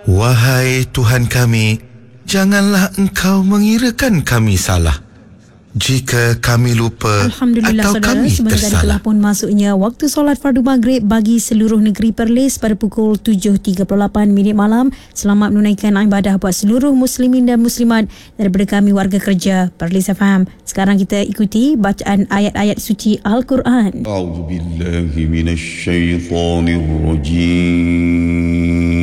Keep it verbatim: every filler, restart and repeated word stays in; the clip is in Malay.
Wahai Tuhan kami, janganlah Engkau mengirakan kami salah jika kami lupa Alhamdulillah, atau saudara, kami sebentar tersalah. telah pun masuknya waktu solat fardu maghrib bagi seluruh negeri Perlis pada pukul tujuh tiga puluh lapan minit malam. Selamat menunaikan ibadah buat seluruh muslimin dan muslimat daripada kami warga kerja Perlis F M. Sekarang kita ikuti bacaan ayat-ayat suci Al-Quran. 'A'udzu billahi minasy syaithanir rajim. Bismillahirrahmanirrahim. 'Alal ladzina yubai'unaka ka'annama yubai'una Allah 'ala suratillahi. La yanquduna al-ahda wa la yanquduna al-mitsaq wa yaquluna hinna hudayn wa ma hum bimukhrijin